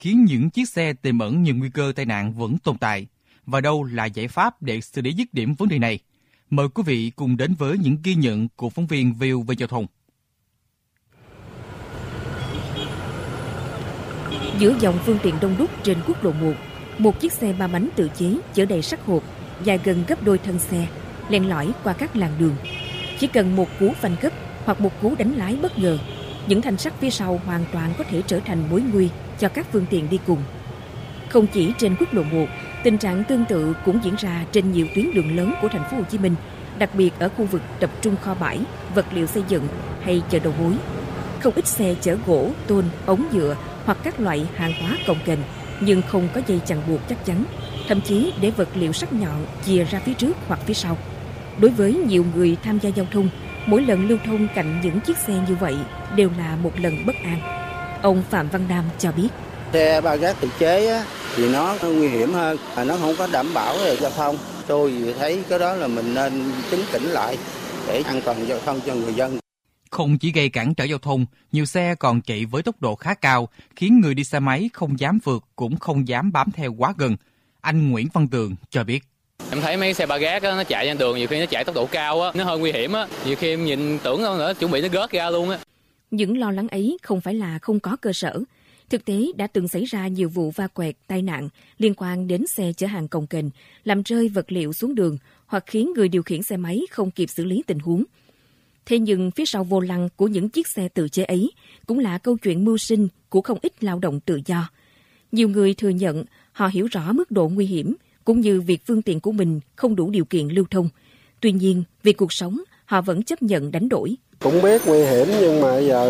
khiến những chiếc xe tiềm ẩn nhiều nguy cơ tai nạn vẫn tồn tại. Và đâu là giải pháp để xử lý dứt điểm vấn đề này? Mời quý vị cùng đến với những ghi nhận của phóng viên VOV Giao thông. Giữa dòng phương tiện đông đúc trên quốc lộ 1, một chiếc xe 3 bánh tự chế chở đầy sắt hộp, dài gần gấp đôi thân xe, len lỏi qua các làn đường. Chỉ cần một cú phanh gấp hoặc một cú đánh lái bất ngờ, những thanh sắt phía sau hoàn toàn có thể trở thành mối nguy cho các phương tiện đi cùng. Không chỉ trên quốc lộ 1, tình trạng tương tự cũng diễn ra trên nhiều tuyến đường lớn của thành phố Hồ Chí Minh, đặc biệt ở khu vực tập trung kho bãi, vật liệu xây dựng hay chợ đầu mối. Không ít xe chở gỗ, tôn, ống nhựa hoặc các loại hàng hóa cồng kềnh nhưng không có dây chằng buộc chắc chắn, thậm chí để vật liệu sắc nhọn chìa ra phía trước hoặc phía sau. Đối với nhiều người tham gia giao thông, mỗi lần lưu thông cạnh những chiếc xe như vậy đều là một lần bất an. Ông Phạm Văn Nam cho biết. Xe ba gác tự chế thì nó nguy hiểm hơn, nó không có đảm bảo về giao thông. Tôi thấy cái đó là mình nên chấn chỉnh lại để an toàn giao thông cho người dân. Không chỉ gây cản trở giao thông, nhiều xe còn chạy với tốc độ khá cao, khiến người đi xe máy không dám vượt cũng không dám bám theo quá gần. Anh Nguyễn Văn Tường cho biết. Em thấy mấy xe ba gác nó chạy trên đường, nhiều khi nó chạy tốc độ cao á, nó hơi nguy hiểm á, nhiều khi em nhìn tưởng nữa chuẩn bị nó rớt ra luôn á. Những lo lắng ấy không phải là không có cơ sở. Thực tế đã từng xảy ra nhiều vụ va quẹt, tai nạn liên quan đến xe chở hàng cồng kềnh, làm rơi vật liệu xuống đường hoặc khiến người điều khiển xe máy không kịp xử lý tình huống. Thế nhưng phía sau vô lăng của những chiếc xe tự chế ấy cũng là câu chuyện mưu sinh của không ít lao động tự do. Nhiều người thừa nhận họ hiểu rõ mức độ nguy hiểm cũng như việc phương tiện của mình không đủ điều kiện lưu thông. Tuy nhiên, vì cuộc sống, họ vẫn chấp nhận đánh đổi. Cũng biết nguy hiểm nhưng mà giờ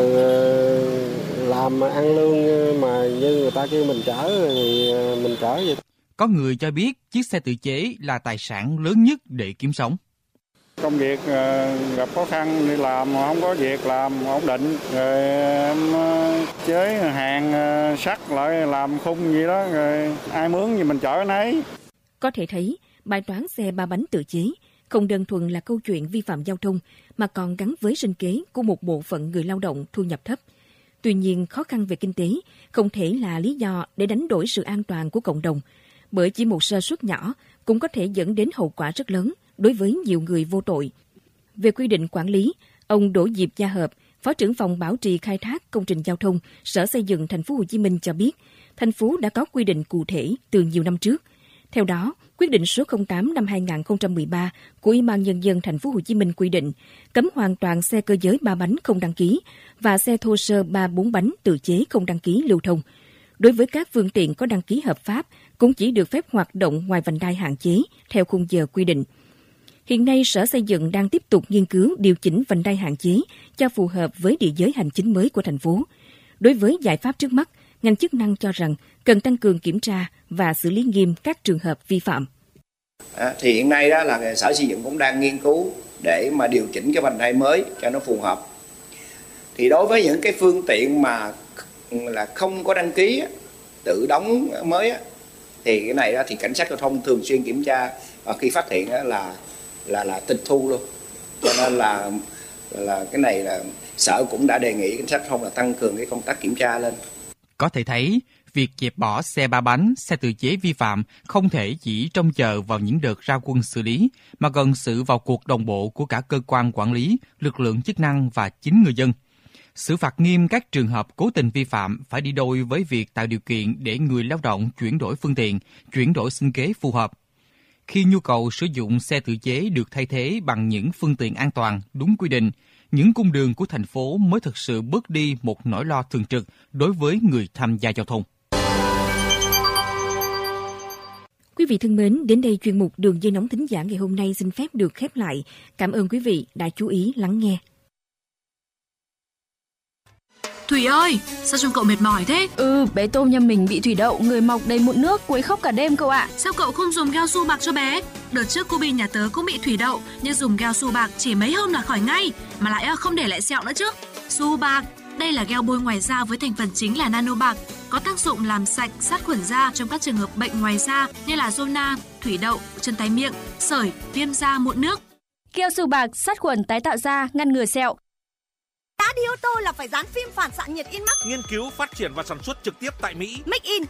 làm ăn lương mà như người ta kêu mình chở thì mình chở vậy. Có người cho biết chiếc xe tự chế là tài sản lớn nhất để kiếm sống. Công việc gặp khó khăn đi làm mà không có việc làm ổn định, rồi em chế hàng sắt lại làm khung gì đó, rồi ai mướn gì mình chở nấy. Có thể thấy, bài toán xe ba bánh tự chế không đơn thuần là câu chuyện vi phạm giao thông mà còn gắn với sinh kế của một bộ phận người lao động thu nhập thấp. Tuy nhiên, khó khăn về kinh tế không thể là lý do để đánh đổi sự an toàn của cộng đồng, bởi chỉ một sơ suất nhỏ cũng có thể dẫn đến hậu quả rất lớn đối với nhiều người vô tội. Về quy định quản lý, ông Đỗ Diệp Gia Hợp, Phó trưởng phòng bảo trì khai thác công trình giao thông, Sở Xây dựng Thành phố Hồ Chí Minh cho biết, thành phố đã có quy định cụ thể từ nhiều năm trước. Theo đó, quyết định số 08 năm 2013 của Ủy ban Nhân dân Thành phố Hồ Chí Minh quy định cấm hoàn toàn xe cơ giới 3 bánh không đăng ký và xe thô sơ 3-4 bánh tự chế không đăng ký lưu thông. Đối với các phương tiện có đăng ký hợp pháp cũng chỉ được phép hoạt động ngoài vành đai hạn chế theo khung giờ quy định. Hiện nay, Sở Xây dựng đang tiếp tục nghiên cứu điều chỉnh vành đai hạn chế cho phù hợp với địa giới hành chính mới của thành phố. Đối với giải pháp trước mắt, ngành chức năng cho rằng cần tăng cường kiểm tra và xử lý nghiêm các trường hợp vi phạm. Thì hiện nay đó là Sở Xây dựng cũng đang nghiên cứu để mà điều chỉnh cái vành đai mới cho nó phù hợp. Thì đối với những cái phương tiện mà là không có đăng ký, tự đóng mới, thì cái này đó thì cảnh sát giao thông thường xuyên kiểm tra và khi phát hiện là tịch thu luôn. Cho nên là cái này là Sở cũng đã đề nghị cảnh sát giao thông là tăng cường cái công tác kiểm tra lên. Có thể thấy, việc dẹp bỏ xe ba bánh, xe tự chế vi phạm không thể chỉ trông chờ vào những đợt ra quân xử lý, mà cần sự vào cuộc đồng bộ của cả cơ quan quản lý, lực lượng chức năng và chính người dân. Xử phạt nghiêm các trường hợp cố tình vi phạm phải đi đôi với việc tạo điều kiện để người lao động chuyển đổi phương tiện, chuyển đổi sinh kế phù hợp. Khi nhu cầu sử dụng xe tự chế được thay thế bằng những phương tiện an toàn, đúng quy định, những cung đường của thành phố mới thực sự bớt đi một nỗi lo thường trực đối với người tham gia giao thông. Quý vị thân mến, đến đây chuyên mục Đường dây nóng thính giả ngày hôm nay xin phép được khép lại. Cảm ơn quý vị đã chú ý lắng nghe. Thủy ơi, sao trông cậu mệt mỏi thế? Bé Tôm nhà mình bị thủy đậu, người mọc đầy mụn nước, quấy khóc cả đêm cậu ạ. Sao cậu không dùng gel su bạc cho bé? Đợt trước cô Bi nhà tớ cũng bị thủy đậu, nhưng dùng gel su bạc chỉ mấy hôm là khỏi ngay, mà lại không để lại sẹo nữa chứ. Su bạc, đây là gel bôi ngoài da với thành phần chính là nano bạc, có tác dụng làm sạch, sát khuẩn da trong các trường hợp bệnh ngoài da như là zona, thủy đậu, chân tay miệng, sởi, viêm da, mụn nước. Gel su bạc sát khuẩn tái tạo da, ngăn ngừa sẹo. đã đi ô tô là phải dán phim phản xạ nhiệt Inmax. Nghiên cứu, phát triển và sản xuất trực tiếp tại Mỹ. Make in